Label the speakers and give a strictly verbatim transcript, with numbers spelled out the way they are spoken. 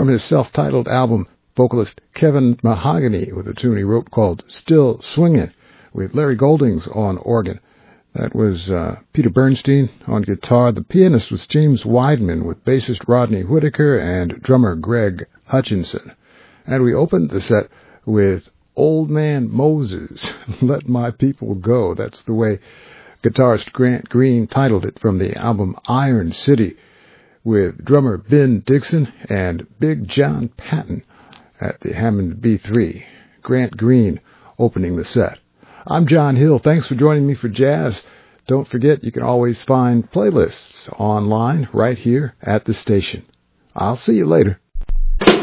Speaker 1: From his self-titled album, vocalist Kevin Mahogany with a tune he wrote called Still Swingin', with Larry Goldings on organ. That was uh, Peter Bernstein on guitar. The pianist was James Weidman, with bassist Rodney Whitaker and drummer Greg Hutchinson. And we opened the set with Old Man Moses, Let My People Go. That's the way guitarist Grant Green titled it from the album Iron City, with drummer Ben Dixon and Big John Patton at the Hammond B three. Grant Green opening the set. I'm John Hill. Thanks for joining me for Jazz. Don't forget, you can always find playlists online right here at the station. I'll see you later.